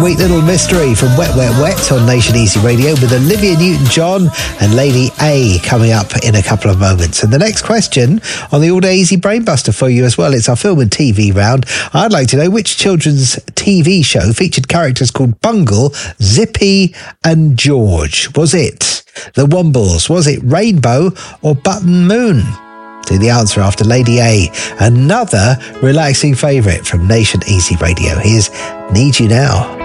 Sweet Little Mystery from Wet Wet Wet on Nation Easy Radio with Olivia Newton-John and Lady A coming up in a couple of moments. And the next question on the All Day Easy Brainbuster for you as well. It's our film and TV round. I'd like to know which children's TV show featured characters called Bungle, Zippy and George. Was it The Wombles? Was it Rainbow or Button Moon? To the answer after Lady A, another relaxing favourite from Nation Easy Radio. Here's Need You Now.